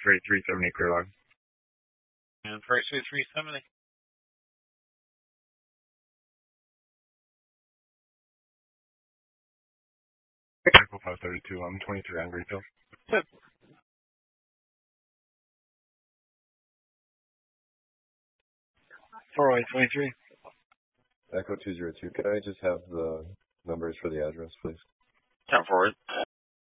freight 370 clear log. And freight suite 370. Echo 532, I'm 23 on retail. Good. Four 23. Echo 202. Could I just have the numbers for the address, please? 10 forward.